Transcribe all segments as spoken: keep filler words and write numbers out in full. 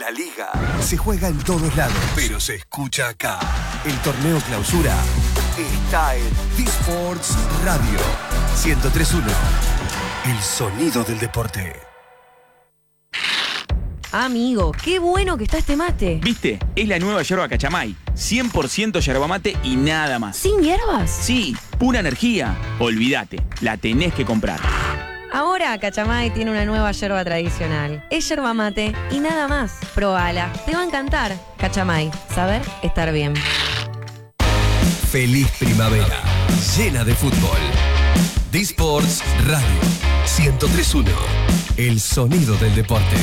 La liga se juega en todos lados, pero se escucha acá. El torneo clausura está en D-Sports Radio ciento tres punto uno. El sonido del deporte. Amigo, qué bueno que está este mate. ¿Viste? Es la nueva yerba Cachamay. cien por ciento yerba mate y nada más. ¿Sin hierbas? Sí, pura energía. Olvídate, la tenés que comprar. Ahora Cachamay tiene una nueva yerba tradicional. Es yerba mate y nada más. Probala, te va a encantar. Cachamay, saber estar bien. Feliz primavera, llena de fútbol. D-Sports Radio ciento tres punto uno. El sonido del deporte.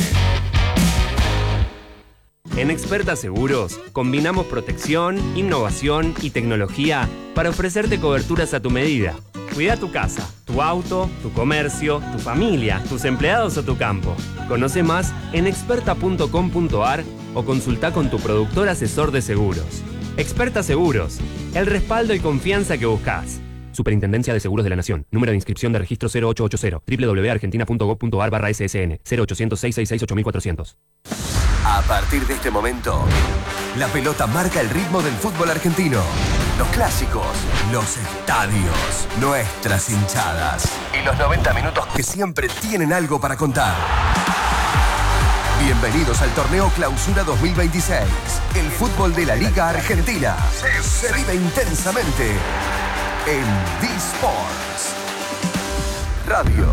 En Experta Seguros, combinamos protección, innovación y tecnología para ofrecerte coberturas a tu medida. Cuida tu casa, tu auto, tu comercio, tu familia, tus empleados o tu campo. Conoce más en experta punto com punto a r o consulta con tu productor asesor de seguros. Experta Seguros, el respaldo y confianza que buscas. Superintendencia de Seguros de la Nación. Número de inscripción de registro cero ocho ocho cero. doble u doble u doble u punto argentina punto gov punto a r barra S S N. cero ochocientos, seiscientos sesenta y seis, ocho mil cuatrocientos. A partir de este momento, la pelota marca el ritmo del fútbol argentino. Los clásicos, los estadios, nuestras hinchadas y los noventa minutos que siempre tienen algo para contar. Bienvenidos al torneo Clausura dos mil veintiséis. El fútbol de la Liga Argentina se vive intensamente en D-Sports Radio.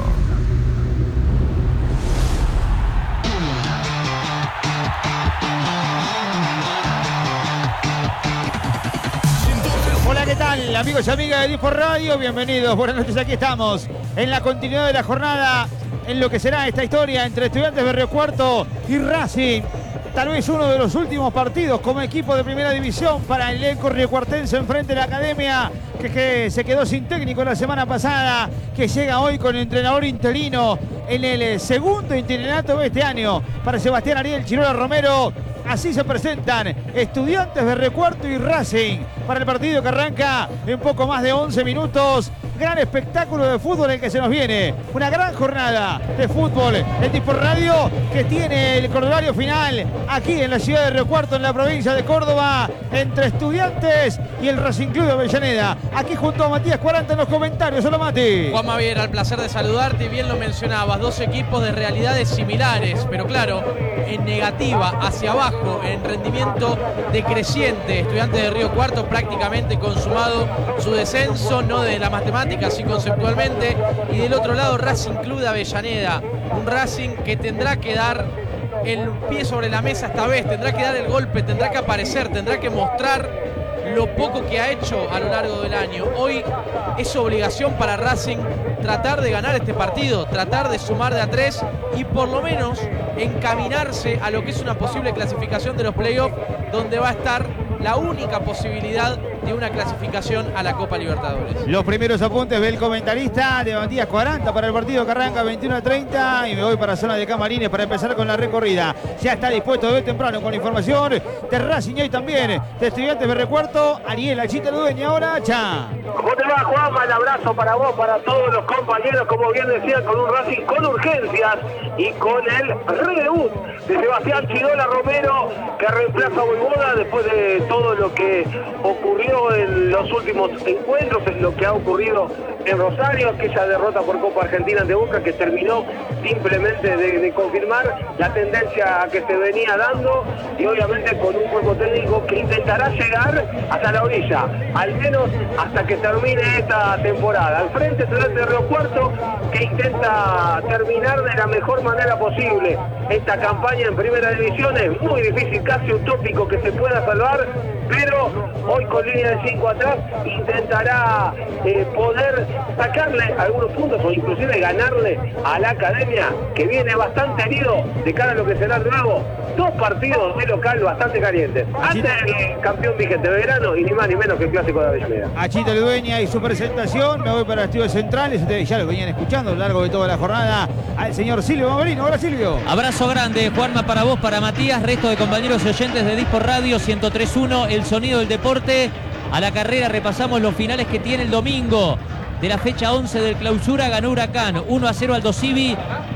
Hola, ¿qué tal, amigos y amigas de D-Sports Radio? Bienvenidos, buenas noches, aquí estamos en la continuidad de la jornada, en lo que será esta historia entre Estudiantes de Río Cuarto y Racing. Tal vez uno de los últimos partidos como equipo de primera división para el elenco riocuartense enfrente de la academia, que, que se quedó sin técnico la semana pasada, que llega hoy con entrenador interino en el segundo interinato de este año para Sebastián Ariel Chirola Romero. Así se presentan Estudiantes de Río Cuarto y Racing para el partido que arranca en poco más de once minutos. Gran espectáculo de fútbol el que se nos viene. Una gran jornada de fútbol en D-Sports Radio que tiene el corolario final aquí en la ciudad de Río Cuarto, en la provincia de Córdoba, entre Estudiantes y el Racing Club de Avellaneda. Aquí junto a Matías cuarenta en los comentarios. Hola, Mati. Juanma Viera, el placer de saludarte. Y bien lo mencionabas, dos equipos de realidades similares, pero claro, en negativa, hacia abajo, en rendimiento decreciente. Estudiantes de Río Cuarto prácticamente consumado su descenso, no de la matemática, así conceptualmente, y del otro lado Racing Club de Avellaneda, un Racing que tendrá que dar el pie sobre la mesa esta vez, tendrá que dar el golpe, tendrá que aparecer, tendrá que mostrar lo poco que ha hecho a lo largo del año. Hoy es obligación para Racing tratar de ganar este partido, tratar de sumar de a tres y por lo menos encaminarse a lo que es una posible clasificación de los playoffs, donde va a estar la única posibilidad de una clasificación a la Copa Libertadores. Los primeros apuntes del comentarista de Matías cuarenta para el partido que arranca veintiuno a treinta y me voy para la zona de camarines para empezar con la recorrida. Ya está dispuesto de temprano con la información de Racing y hoy también de Estudiantes de Río Cuarto. Ariel Achita Ludueña ahora, ya. ¿Cómo te va, Juanma? El abrazo para vos, para todos los compañeros, como bien decía, con un Racing con urgencias y con el redebut de Sebastián Chirola Romero, que reemplaza a Voivoda después de todo lo que ocurrió en los últimos encuentros, en lo que ha ocurrido en Rosario, aquella derrota por Copa Argentina ante Boca que terminó simplemente de, de confirmar la tendencia que se venía dando, y obviamente con un cuerpo técnico que intentará llegar hasta la orilla, al menos hasta que termine esta temporada. Al frente Estudiantes de Río Cuarto, que intenta terminar de la mejor manera posible esta campaña en primera división. Es muy difícil, casi utópico que se pueda salvar, pero hoy con línea de cinco atrás intentará eh, poder sacarle algunos puntos o inclusive ganarle a la academia, que viene bastante herido de cara a lo que será luego dos partidos de local bastante calientes. Antes el campeón vigente Belgrano y ni más ni menos que el clásico de Avellaneda. Achita Ludueña y su presentación. Me voy para Estudios Centrales. Ustedes ya lo venían escuchando a lo largo de toda la jornada al señor Silvio Mamerino. Hola, Silvio. Abrazo grande, Juanma, para vos, para Matías, resto de compañeros y oyentes de D-Sports Radio ciento tres punto uno, el sonido del deporte. A la carrera repasamos los finales que tiene el domingo de la fecha once del Clausura. Ganó Huracán uno a cero al Dosivi.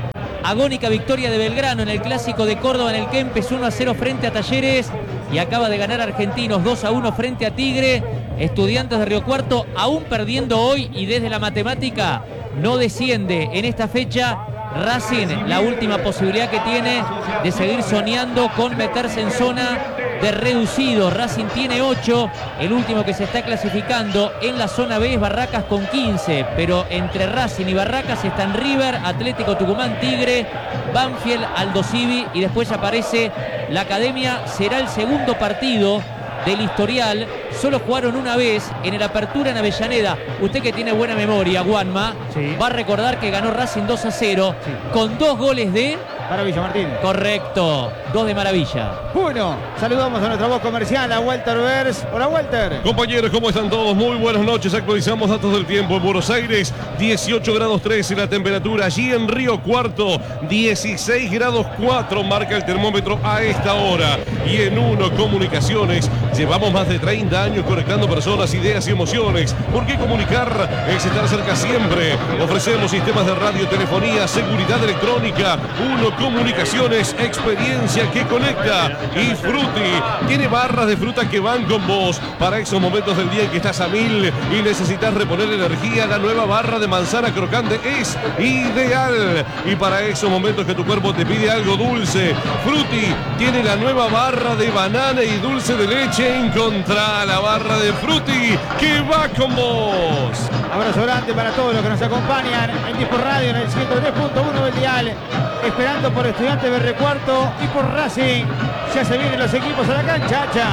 agónica victoria de Belgrano en el Clásico de Córdoba en el Kempes, uno a cero frente a Talleres, y acaba de ganar Argentinos dos a uno frente a Tigre. Estudiantes de Río Cuarto, aún perdiendo hoy y desde la matemática, no desciende en esta fecha. Racing, la última posibilidad que tiene de seguir soñando con meterse en zona de reducido. Racing tiene ocho, el último que se está clasificando en la zona B es Barracas con quince, pero entre Racing y Barracas están River, Atlético Tucumán, Tigre, Banfield, Aldo Civi, y después aparece la Academia. Será el segundo partido del historial, solo jugaron una vez en el Apertura en Avellaneda. Usted que tiene buena memoria, Juanma, sí, va a recordar que ganó Racing dos a cero, sí, con dos goles de... Maravilla Martínez. Correcto, dos de Maravilla. Bueno, saludamos a nuestra voz comercial, a Walter Vers. Hola, Walter. Compañeros, ¿cómo están todos? Muy buenas noches. Actualizamos datos del tiempo en Buenos Aires. dieciocho grados tres la temperatura. Allí en Río Cuarto, dieciséis grados cuatro marca el termómetro a esta hora. Y en Uno Comunicaciones, llevamos más de treinta años conectando personas, ideas y emociones. ¿Por qué comunicar? Es estar cerca siempre. Ofrecemos sistemas de radio, telefonía, seguridad electrónica. Uno Comunicaciones, experiencia que conecta. Y Fruti tiene barras de fruta que van con vos para esos momentos del día en que estás a mil y necesitas reponer energía. La nueva barra de manzana crocante es ideal, y para esos momentos que tu cuerpo te pide algo dulce, Fruti tiene la nueva barra de banana y dulce de leche. Encontrá la barra de Fruti que va con vos. Abrazo grande para todos los que nos acompañan en Dispor Radio en el ciento tres punto uno del dial, esperando por Estudiantes de Río Cuarto y por Racing. Ya se vienen los equipos a la cancha, Hacha.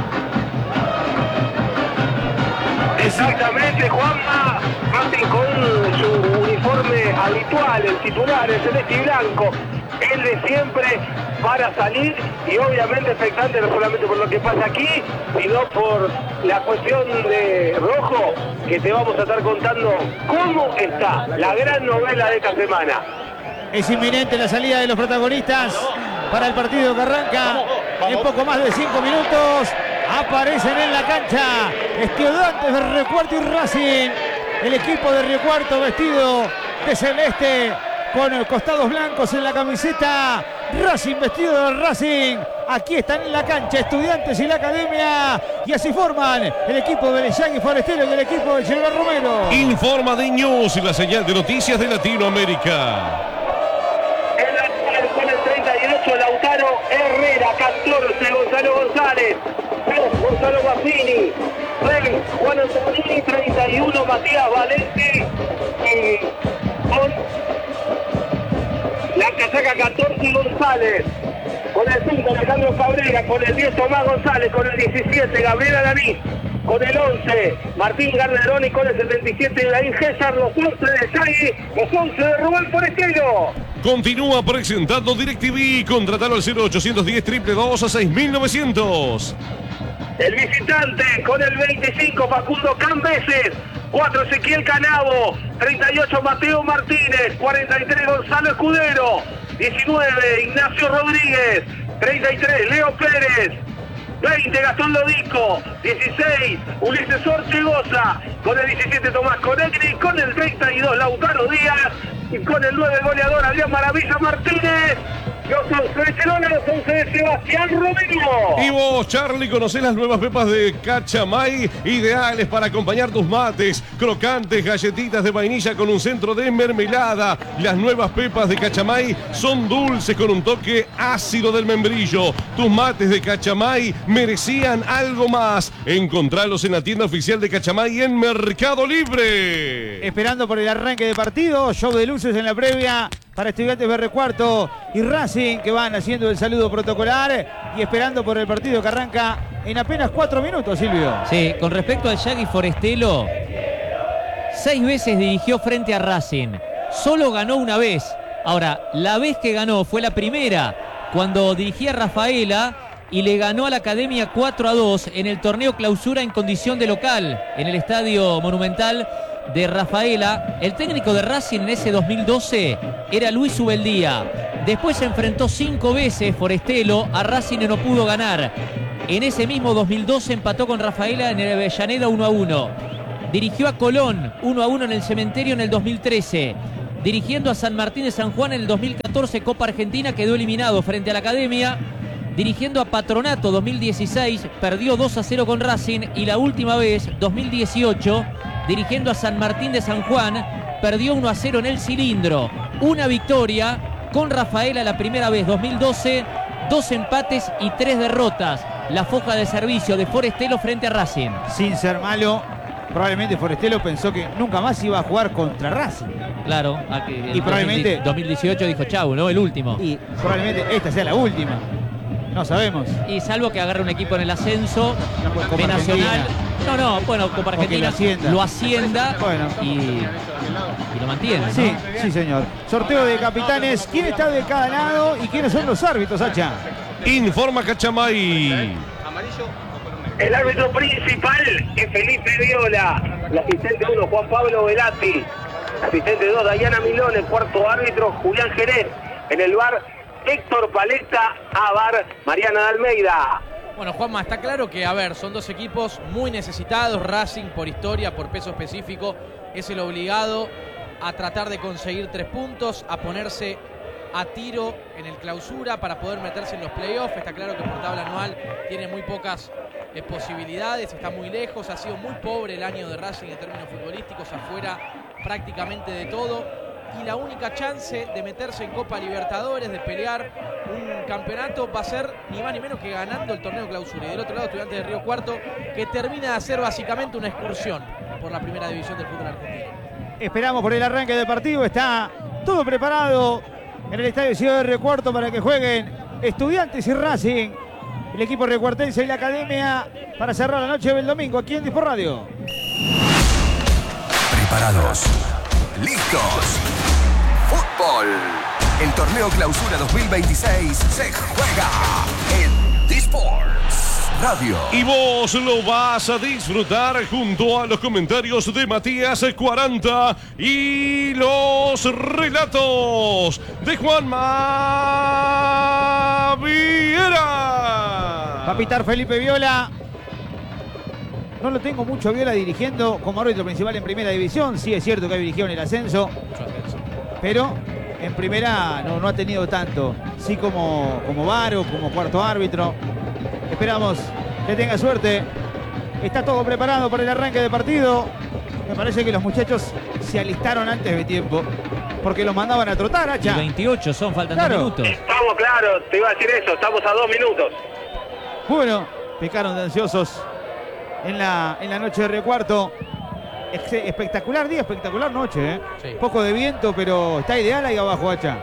Exactamente, Juanma. Racing con su uniforme habitual, el titular, el celeste y blanco, el de siempre, para salir, y obviamente expectante no solamente por lo que pasa aquí, sino por la cuestión de rojo, que te vamos a estar contando cómo está la gran novela de esta semana. Es inminente la salida de los protagonistas para el partido que arranca en poco más de cinco minutos. Aparecen en la cancha Estudiantes de Río Cuarto y Racing. El equipo de Río Cuarto vestido de celeste con costados blancos en la camiseta. Racing vestido de Racing. Aquí están en la cancha Estudiantes y la Academia. Y así forman el equipo de Yagui Forestero y el equipo de Gerard Romero. Informa de News y la señal de noticias de Latinoamérica. Con el treinta y ocho, Lautaro Herrera. catorce, Gonzalo González. dos, Gonzalo Baffini. seis, Juan Antonini. treinta y uno, Matías Valenti. Y con la casaca catorce, González. Con el cinco, Alejandro Cabrera. Con el diez, Tomás González. Con el diecisiete, Gabriel Alaní. Con el once, Martín Garneroni. Con el setenta y siete, Ibrahim César. Los once de Yagui. Los once de Rubén Forestero. Continúa presentando DirecTV. Contratalo al cero ochocientos diez, dos dos dos a seis mil novecientos. El visitante con el veinticinco, Facundo Cambeses. cuatro, Ezequiel Canavo. treinta y ocho, Mateo Martínez. cuarenta y tres, Gonzalo Escudero. diecinueve, Ignacio Rodríguez. treinta y tres, Leo Pérez. veinte, Gastón Lodico. dieciséis, Ulises Orchegoza. Con el diecisiete, Tomás Conegri. Con el treinta y dos, Lautaro Díaz. Y con el nueve, goleador Adrián Maravilla Martínez. Los once de Barcelona, los once de Sebastián Romero. Y vos, Charlie, conocés las nuevas pepas de Cachamay, ideales para acompañar tus mates. Crocantes, galletitas de vainilla con un centro de mermelada. Las nuevas pepas de Cachamay son dulces con un toque ácido del membrillo. Tus mates de Cachamay merecían algo más. Encontralos en la tienda oficial de Cachamay en Mercado Libre. Esperando por el arranque de partido, show de luces en la previa para Estudiantes de Río Cuarto y Racing, que van haciendo el saludo protocolar y esperando por el partido que arranca en apenas cuatro minutos, Silvio. Sí, con respecto al Yagui Forestelo, seis veces dirigió frente a Racing, solo ganó una vez. Ahora, la vez que ganó fue la primera, cuando dirigía Rafaela y le ganó a la Academia cuatro a dos en el torneo clausura en condición de local, en el Estadio Monumental de Rafaela. El técnico de Racing en ese dos mil doce era Luis Ubeldía. Después se enfrentó cinco veces Forestelo a Racing y no pudo ganar. En ese mismo dos mil doce empató con Rafaela en el Avellaneda uno a uno. Dirigió a Colón uno a uno en el Cementerio en el dos mil trece. Dirigiendo a San Martín de San Juan en el dos mil catorce, Copa Argentina, quedó eliminado frente a la Academia. Dirigiendo a Patronato dos mil dieciséis, perdió dos a cero con Racing. Y la última vez, dos mil dieciocho, dirigiendo a San Martín de San Juan, perdió uno a cero en el Cilindro. Una victoria con Rafaela la primera vez, dos mil doce, dos empates y tres derrotas. La foja de servicio de Forestelo frente a Racing. Sin ser malo, probablemente Forestelo pensó que nunca más iba a jugar contra Racing. Claro, a que y probablemente dos mil dieciocho dijo chau, ¿no? El último. Y probablemente esta sea la última. No sabemos. Y salvo que agarre un equipo en el ascenso Copa de Nacional. Argentina. No, no, bueno, Copa Argentina lo ascienda, lo ascienda bueno. y, y lo mantiene, ¿no? Sí, sí, señor. Sorteo de capitanes. ¿Quién está de cada lado y quiénes son los árbitros, Hacha? Informa Cachamay. El árbitro principal es Felipe Viola. El asistente uno, Juan Pablo Velati. El asistente dos, Dayana Milón. El cuarto árbitro, Julián Jerez. En el bar, Héctor Paleta. A bar, Mariana de Almeida. Bueno, Juanma, está claro que, a ver, son dos equipos muy necesitados. Racing, por historia, por peso específico, es el obligado a tratar de conseguir tres puntos, a ponerse a tiro en el clausura para poder meterse en los playoffs. Está claro que por tabla anual tiene muy pocas eh, posibilidades, está muy lejos, ha sido muy pobre el año de Racing en términos futbolísticos, afuera prácticamente de todo. Y la única chance de meterse en Copa Libertadores, de pelear un campeonato, va a ser ni más ni menos que ganando el torneo clausura. Y del otro lado, Estudiantes de Río Cuarto, que termina de hacer básicamente una excursión por la primera división del fútbol argentino. Esperamos por el arranque del partido. Está todo preparado en el estadio Ciudad de Río Cuarto para que jueguen Estudiantes y Racing. El equipo riocuartense y la Academia para cerrar la noche del domingo aquí en Dispor Radio. Preparados. Listos. Fútbol. El torneo Clausura dos mil veintiséis se juega en Disports Radio. Y vos lo vas a disfrutar junto a los comentarios de Matías cuarenta y los relatos de Juanma Viera. Va a pitar Felipe Viola. No lo tengo mucho a Viola dirigiendo como árbitro principal en primera división. Sí es cierto que ha dirigido en el ascenso, pero en primera no, no ha tenido tanto. Sí como, como varo, como cuarto árbitro. Esperamos que tenga suerte. Está todo preparado para el arranque de partido. Me parece que los muchachos se alistaron antes de tiempo porque los mandaban a trotar, Hacha. Y veintiocho son, faltan Claro. dos minutos. Estamos claros, te iba a decir eso, estamos a dos minutos. Bueno, pecaron de ansiosos en la, en la noche de Río Cuarto. Ex- espectacular día, espectacular noche, ¿eh? Sí. Poco de viento, pero está ideal ahí abajo, Hacha.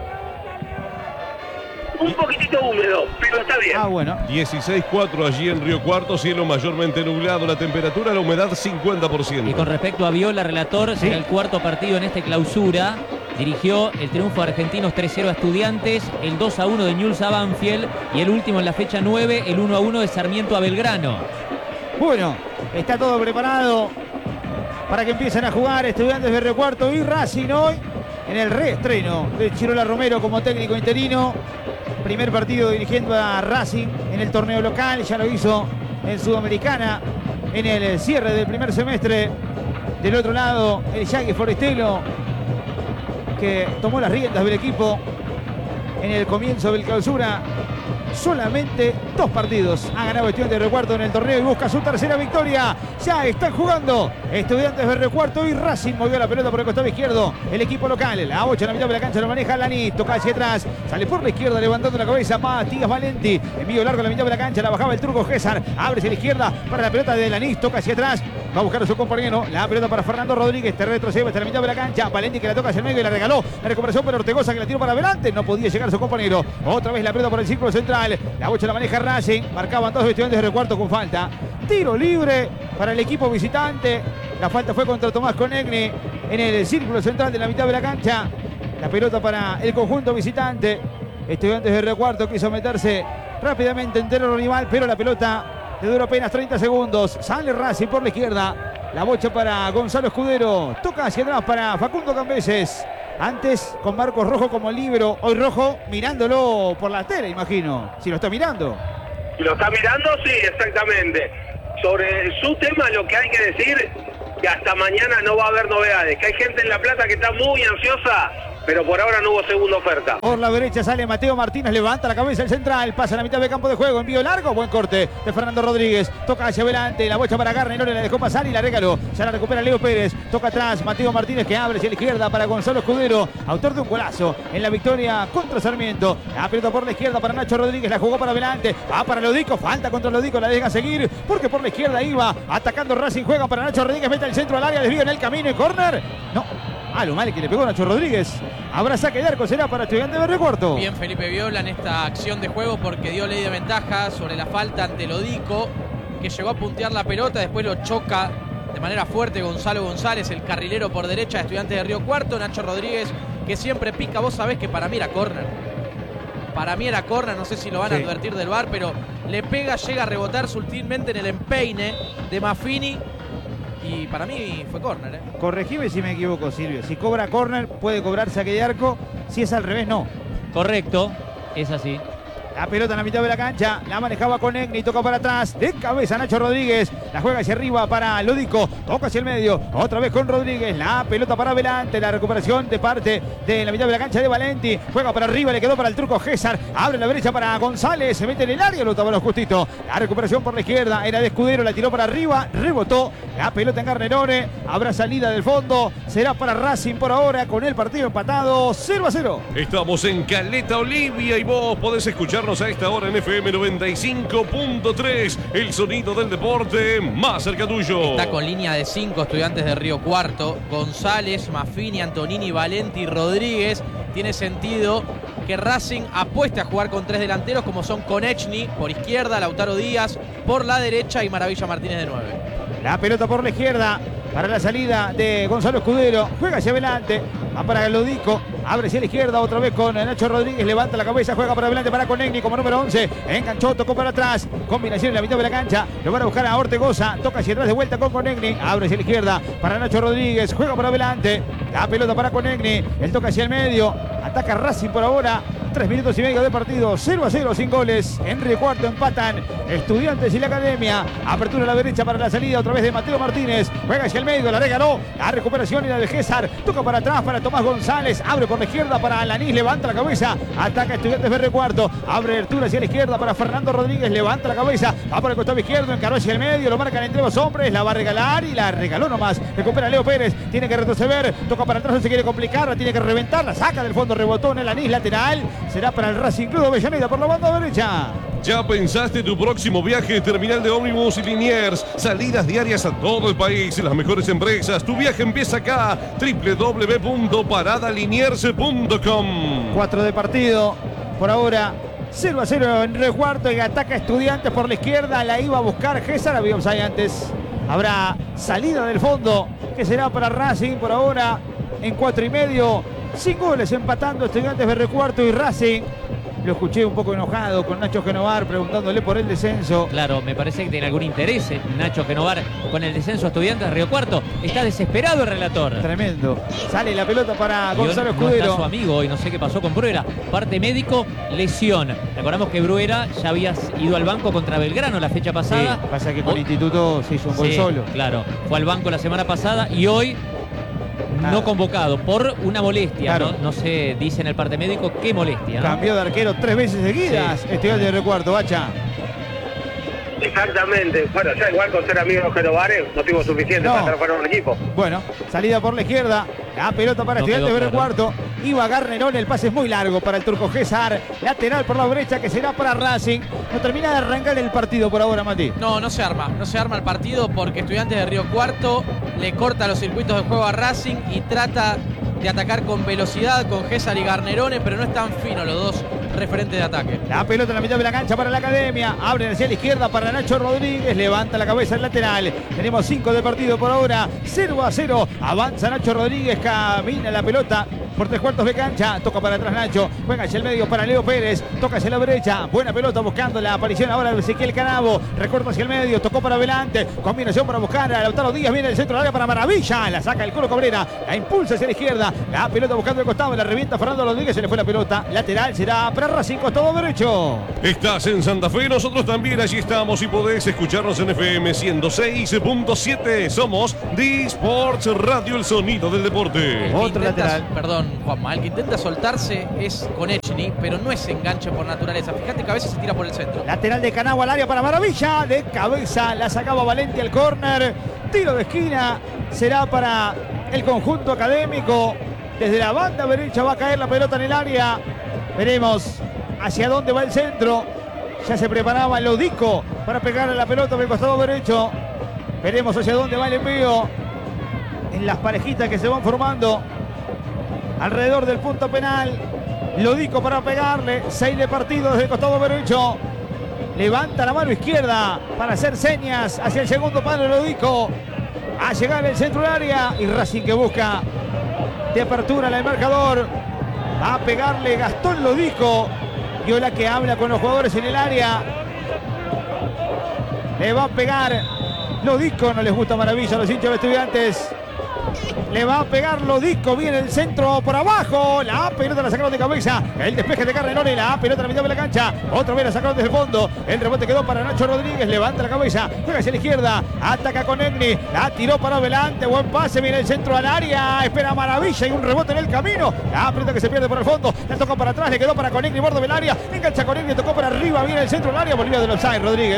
Un poquitito húmedo, pero está bien. Ah, bueno. dieciséis cuatro allí en Río Cuarto, cielo mayormente nublado, la temperatura, la humedad cincuenta por Y ciento. con respecto a Viola, relator, será el cuarto partido en este clausura. Dirigió el triunfo de Argentinos tres cero a Estudiantes, el dos a uno de Newell's a Banfield y el último en la fecha nueve, el uno a uno de Sarmiento a Belgrano. Bueno, está todo preparado para que empiecen a jugar Estudiantes de Río Cuarto y Racing hoy en el reestreno de Chirola Romero como técnico interino. Primer partido dirigiendo a Racing en el torneo local, ya lo hizo en Sudamericana en el cierre del primer semestre. Del otro lado, el Yagui Forestelo, que tomó las riendas del equipo en el comienzo del clausura. Solamente dos partidos ha ganado Estudiantes de Río Cuarto en el torneo y busca su tercera victoria. Ya están jugando Estudiantes de Río Cuarto y Racing movió la pelota por el costado izquierdo. El equipo local, la ocho en la mitad de la cancha lo maneja Lani, toca hacia atrás, sale por la izquierda levantando la cabeza Matías Valenti. Envío largo en la mitad de la cancha, la bajaba el turco César, abre hacia la izquierda para la pelota de Lani, toca hacia atrás, va a buscar a su compañero, la pelota para Fernando Rodríguez, te retrocede hasta la mitad de la cancha, Valenti que la toca hacia el medio y la regaló, la recuperación para Ortegoza que la tiró para adelante, no podía llegar a su compañero, otra vez la pelota por el círculo central, la ocho la maneja Racing, marcaban dos Estudiantes de Río Cuarto con falta, tiro libre para el equipo visitante, la falta fue contra Tomás Conegni en el círculo central de la mitad de la cancha, la pelota para el conjunto visitante, Estudiantes de Río Cuarto quiso meterse rápidamente en terreno rival, pero la pelota le duró apenas treinta segundos, sale Racing por la izquierda, la bocha para Gonzalo Escudero, toca hacia atrás para Facundo Cambeses. Antes con Marcos Rojo como libero, hoy Rojo mirándolo por la tele, imagino. Si lo está mirando. ¿Lo está mirando? Sí, exactamente. Sobre su tema lo que hay que decir que hasta mañana no va a haber novedades, que hay gente en La Plata que está muy ansiosa, pero por ahora no hubo segunda oferta. Por la derecha sale Mateo Martínez, levanta la cabeza el central, pasa a la mitad del campo de juego, envío largo, buen corte de Fernando Rodríguez, toca hacia adelante, la bocha para Garnelone, la dejó pasar y la regaló, ya la recupera Leo Pérez, toca atrás Mateo Martínez que abre hacia la izquierda para Gonzalo Escudero, autor de un golazo en la victoria contra Sarmiento, la pelota por la izquierda para Nacho Rodríguez, la jugó para adelante, va para Lodico, falta contra Lodico, la deja seguir, porque por la izquierda iba atacando Racing, juega para Nacho Rodríguez, mete el centro al área, desvío en el camino y córner, no. Ah, lo mal que le pegó Nacho Rodríguez. Habrá saque de arco, será para Estudiantes de Río Cuarto. Bien Felipe Viola en esta acción de juego porque dio ley de ventaja sobre la falta ante Lodico, que llegó a puntear la pelota, después lo choca de manera fuerte Gonzalo González, el carrilero por derecha de Estudiantes de Río Cuarto. Nacho Rodríguez, que siempre pica, vos sabés que para mí era córner. Para mí era córner, no sé si lo van a sí. advertir del V A R, pero le pega, llega a rebotar sutilmente en el empeine de Maffini. Y para mí fue córner, ¿eh? Corregime si me equivoco, Silvio. Si cobra córner, puede cobrar saque de arco. Si es al revés, no. Correcto, es así. La pelota en la mitad de la cancha, la manejaba con Egni, toca para atrás, de cabeza Nacho Rodríguez, la juega hacia arriba para Lodico, toca hacia el medio, otra vez con Rodríguez, la pelota para adelante, la recuperación de parte de la mitad de la cancha de Valenti, juega para arriba, le quedó para el turco César, abre la brecha para González, se mete en el área, lo tapó justito, la recuperación por la izquierda, era de Escudero, la tiró para arriba, rebotó, la pelota en Garnerone, habrá salida del fondo, será para Racing por ahora, con el partido empatado cero a cero. Estamos en Caleta Olivia y vos podés escuchar a esta hora en F M noventa y cinco punto tres, el sonido del deporte más cerca tuyo. Está con línea de cinco Estudiantes de Río Cuarto, González, Maffini, Antonini, Valenti, Rodríguez. Tiene sentido que Racing apueste a jugar con tres delanteros como son Konechny por izquierda, Lautaro Díaz por la derecha y Maravilla Martínez de nueve. La pelota por la izquierda para la salida de Gonzalo Escudero, juega hacia adelante, va para Lodico, abre hacia la izquierda otra vez con Nacho Rodríguez, levanta la cabeza, juega para adelante para Konechny como número once, enganchó, tocó para atrás, combinación en la mitad de la cancha, lo van a buscar a Ortegoza, toca hacia atrás de vuelta con Konechny, abre hacia la izquierda para Nacho Rodríguez, juega para adelante, la pelota para Konechny, el toca hacia el medio, ataca Racing por ahora, tres minutos y medio de partido, cero a cero sin goles, en Río Cuarto empatan Estudiantes y la Academia, apertura a la derecha para la salida otra vez de Mateo Martínez, juega hacia el medio, la regaló, la recuperación y la de César, toca para atrás para Tomás González, abre por la izquierda para Alanis, levanta la cabeza, ataca Estudiantes de Río Cuarto, abre apertura hacia la izquierda para Fernando Rodríguez, levanta la cabeza, va por el costado izquierdo, encaró hacia el medio, lo marcan entre los hombres, la va a regalar y la regaló nomás, recupera Leo Pérez, tiene que retroceder, toca para atrás, no se quiere complicar, la tiene que reventar, la saca del fondo, rebotó en el Alanis lateral, será para el Racing Club de Avellaneda por la banda derecha. ¿Ya pensaste tu próximo viaje? Terminal de ómnibus y Liniers. Salidas diarias a todo el país. Las mejores empresas. Tu viaje empieza acá. doble u doble u doble u punto parada liniers punto com. Cuatro de partido. Por ahora cero a cero en Río Cuarto y ataca Estudiantes por la izquierda. La iba a buscar César. Había offside antes. Habrá salida del fondo que será para Racing por ahora en cuatro y medio. Sin goles empatando Estudiantes de Río Cuarto y Racing. Lo escuché un poco enojado con Nacho Genovar preguntándole por el descenso. Claro, me parece que tiene algún interés Nacho Genovar con el descenso a Estudiantes de Río Cuarto. Está desesperado el relator. Tremendo. Sale la pelota para Gonzalo no Escudero. Está su amigo y no sé qué pasó con Bruera. Parte médico, lesión. Recordamos que Bruera ya había ido al banco contra Belgrano la fecha pasada. Sí, pasa que con o... Instituto se hizo un gol sí, solo. Claro, fue al banco la semana pasada y hoy no convocado por una molestia, claro. no, no se dice en el parte médico qué molestia, ¿no? Cambió de arquero tres veces seguidas, sí. Estudiante de Río Cuarto, Bacha. Exactamente, bueno, ya igual con ser amigo de Genovar no tuvo suficiente no. para estar fuera de un equipo. Bueno, salida por la izquierda, la pelota para no Estudiantes de Río Cuarto, iba Garnerón, el pase es muy largo para el turco César, lateral por la derecha que será para Racing, no termina de arrancar el partido por ahora, Mati. No, no se arma, no se arma el partido porque Estudiantes de Río Cuarto le corta los circuitos de juego a Racing y trata de atacar con velocidad con César y Garnerone, pero no es tan fino los dos referentes de ataque. La pelota en la mitad de la cancha para la Academia, abre hacia la izquierda para Nacho Rodríguez, levanta la cabeza el lateral, tenemos cinco de partido por ahora, cero a cero, avanza Nacho Rodríguez, camina la pelota por tres cuartos de cancha. Toca para atrás Nacho. Juega hacia el medio para Leo Pérez. Toca hacia la derecha. Buena pelota buscando la aparición ahora de Ezequiel Canavo. Recorta hacia el medio. Tocó para adelante. Combinación para buscar a Lautaro Díaz. Viene el centro del área para Maravilla. La saca el Colo Cabrera. La impulsa hacia la izquierda. La pelota buscando el costado. La revienta Fernando Rodríguez. Se le fue la pelota. Lateral será para Racing, costado derecho. Estás en Santa Fe. Nosotros también allí estamos y podés escucharnos en F M ciento seis punto siete. Somos D-Sports Radio, el sonido del deporte. Otro intenta, lateral. Perdón, Juanma. El que intenta soltarse es Konechny, pero no es enganche por naturaleza. Fíjate que a veces se tira por el centro. Lateral de Canavo al área para Maravilla. De cabeza la sacaba Valente al córner. Tiro de esquina. Será para el conjunto académico. Desde la banda derecha va a caer la pelota en el área. Veremos hacia dónde va el centro. Ya se preparaba Lodico para pegarle la pelota del costado derecho. Veremos hacia dónde va el envío. En las parejitas que se van formando alrededor del punto penal. Lodico para pegarle. Seis de partido desde el costado derecho. Levanta la mano izquierda para hacer señas hacia el segundo palo Lodico. A llegar el centro del área. Y Racing que busca de apertura en el marcador. Va a pegarle Gastón Lodico. Viola que habla con los jugadores en el área. Le va a pegar Lodico. No les gusta Maravilla a los hinchas de Estudiantes. Le va a pegar Lodico. Viene el centro por abajo. La pelota la sacaron de cabeza. El despeje de Carrelone. La pelota a la mitad de la cancha. Otra vez la sacaron desde el fondo. El rebote quedó para Nacho Rodríguez. Levanta la cabeza. Juega hacia la izquierda. Ataca con Egni. La tiró para adelante. Buen pase. Viene el centro al área. Espera Maravilla y un rebote en el camino. La pelota que se pierde por el fondo. La tocó para atrás. Le quedó para Conegni. Borde del área. Engancha Conegni. Tocó para arriba. Viene el centro al área. Volvió del offside Rodríguez.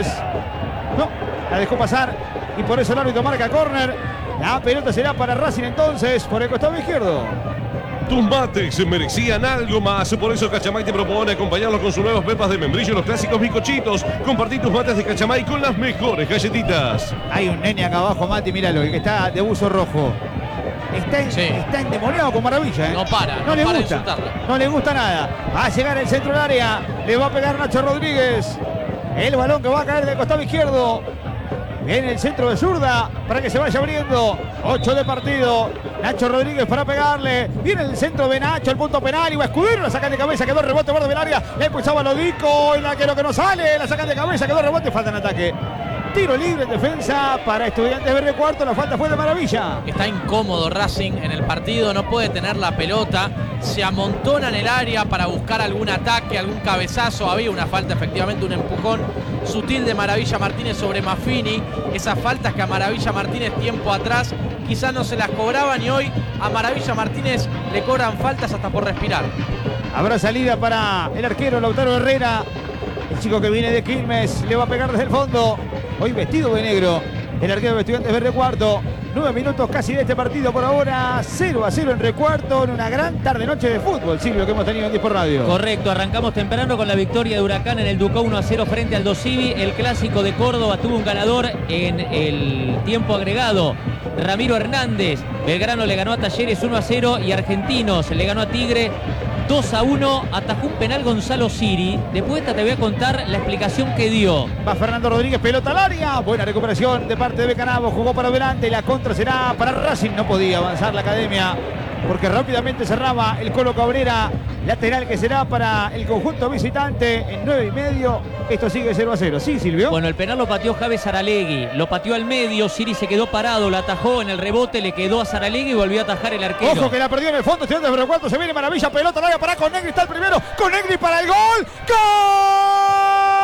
No. La dejó pasar. Y por eso el árbitro marca córner. La pelota será para Racing entonces por el costado izquierdo. Tus mates merecían algo más, por eso Cachamay te propone acompañarlos con sus nuevos pepas de membrillo, los clásicos bizcochitos. Compartí tus mates de Cachamay con las mejores galletitas. Hay un nene acá abajo, Mati, míralo, que está de buzo rojo. Está, en, Sí. está endemoniado con Maravilla, ¿eh? No para, no, no le para de gusta. insultarlo. No le gusta nada. Va a llegar el centro del área. Le va a pegar Nacho Rodríguez. El balón que va a caer del costado izquierdo. Viene el centro de zurda para que se vaya abriendo. ocho de partido. Nacho Rodríguez para pegarle. Viene el centro de Nacho, el punto penal. Iba Escudero, la sacan de cabeza, quedó el rebote borde del área. Le impulsaba Lodico y la que lo que no sale. La sacan de cabeza, quedó el rebote, falta en ataque. Tiro libre en defensa para Estudiantes Verde Cuarto. La falta fue de Maravilla. Está incómodo Racing en el partido, no puede tener la pelota. Se amontona en el área para buscar algún ataque, algún cabezazo. Había una falta, efectivamente, un empujón sutil de Maravilla Martínez sobre Maffini. Esas faltas que a Maravilla Martínez tiempo atrás quizás no se las cobraban y hoy a Maravilla Martínez le cobran faltas hasta por respirar. Habrá salida para el arquero Lautaro Herrera. El chico que viene de Quilmes le va a pegar desde el fondo. Hoy vestido de negro. El arquero de Estudiantes Verde Cuarto. Nueve minutos casi de este partido por ahora. cero a cero en Recuarto. En una gran tarde-noche de fútbol, Silvio, que hemos tenido en Dispor Radio. Correcto, arrancamos temprano con la victoria de Huracán en el Ducó uno a cero frente al Dosivi. El clásico de Córdoba tuvo un ganador en el tiempo agregado. Ramiro Hernández. Belgrano le ganó a Talleres uno a cero y Argentinos le ganó a Tigre dos a uno. Atajó un penal Gonzalo Siri. Después te voy a contar la explicación que dio. Va Fernando Rodríguez, pelota al área. Buena recuperación de parte de Becanavo. Jugó para adelante y la contra será para Racing. No podía avanzar la academia porque rápidamente cerraba el Colo Cabrera. Lateral que será para el conjunto visitante en nueve y medio. Esto sigue cero a cero. Sí, Silvio. Bueno, el penal lo pateó Javes Saralegui. Lo pateó al medio. Siri se quedó parado. Lo atajó en el rebote. Le quedó a Saralegui y volvió a atajar el arquero. Ojo que la perdió en el fondo. Estudiantes de Recuarto. Se viene Maravilla. Pelota al área para Conegri. Está el primero. Conegri para el gol. ¡Gol!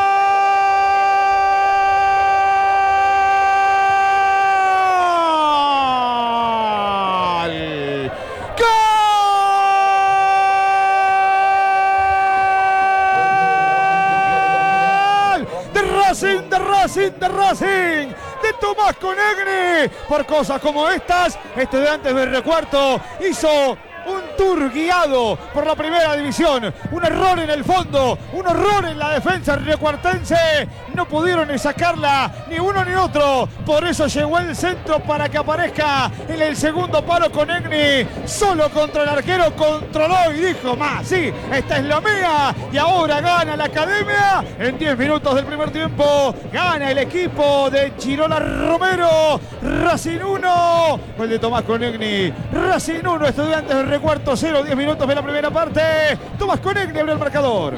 Racing, de Racing, de Racing, de Tomás Conegri. Por cosas como estas, Estudiantes de Recuarto hizo un tour guiado por la primera división. Un error en el fondo, un error en la defensa recuartense. No pudieron ni sacarla ni uno ni otro. Por eso llegó el centro para que aparezca en el segundo palo Conegri. Solo contra el arquero controló y dijo, más, sí, esta es la mía. Y ahora gana la academia. En diez minutos del primer tiempo gana el equipo de Chirola Romero. Racing uno. Gol de Tomás Conegri. Racing uno, Estudiantes de Recuarto Orto cero, diez minutos de la primera parte. Tomás Conegni abrió el marcador.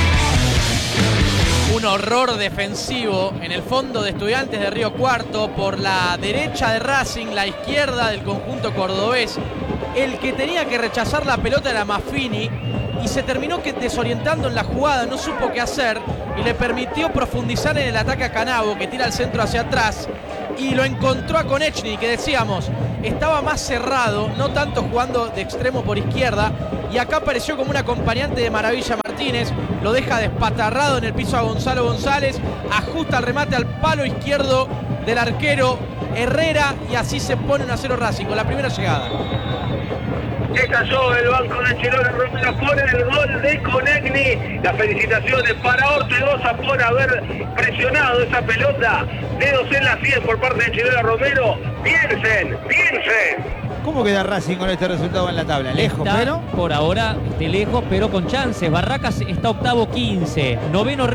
Un horror defensivo en el fondo de Estudiantes de Río Cuarto, por la derecha de Racing, la izquierda del conjunto cordobés. El que tenía que rechazar la pelota era Maffini y se terminó que desorientando en la jugada, no supo qué hacer y le permitió profundizar en el ataque a Canavo, que tira el centro hacia atrás, y lo encontró a Konechny, que decíamos estaba más cerrado, no tanto jugando de extremo por izquierda, y acá apareció como un acompañante de Maravilla Martínez, lo deja despatarrado en el piso a Gonzalo González, ajusta el remate al palo izquierdo del arquero Herrera y así se pone un a cero Racing con la primera llegada. Estalló el banco de Chirola Romero por el gol de Conegni. Las felicitaciones para Ortegoza por haber presionado esa pelota. Dedos en la sien por parte de Chirola Romero. Piensen, piensen. ¿Cómo queda Racing con este resultado en la tabla? Lejos, Está, pero... por ahora, esté lejos, pero con chances. Barracas está octavo, quince. Noveno